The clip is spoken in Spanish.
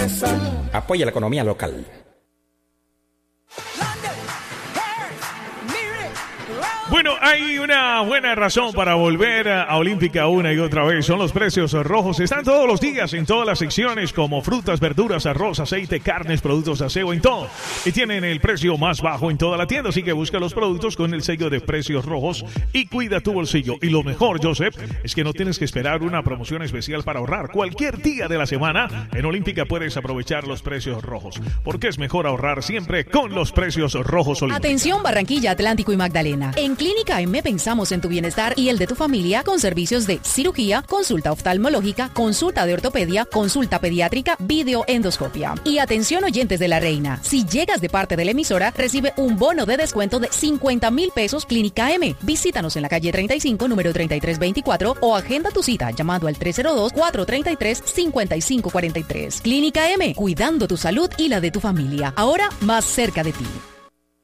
Apoya la economía local. Bueno, hay una buena razón para volver a Olímpica una y otra vez. Son los precios rojos. Están todos los días en todas las secciones como frutas, verduras, arroz, aceite, carnes, productos de aseo, en todo. Y tienen el precio más bajo en toda la tienda. Así que busca los productos con el sello de precios rojos y cuida tu bolsillo. Y lo mejor, Joseph, es que no tienes que esperar una promoción especial para ahorrar. Cualquier día de la semana en Olímpica puedes aprovechar los precios rojos. Porque es mejor ahorrar siempre con los precios rojos Olímpica. Atención Barranquilla, Atlántico y Magdalena. En Clínica M pensamos en tu bienestar y el de tu familia con servicios de cirugía, consulta oftalmológica, consulta de ortopedia, consulta pediátrica, videoendoscopia. Y atención oyentes de La Reina, si llegas de parte de la emisora, recibe un bono de descuento de 50,000 pesos Clínica M. Visítanos en la calle 35, número 3324 o agenda tu cita llamando al 302-433-5543. Clínica M, cuidando tu salud y la de tu familia. Ahora más cerca de ti.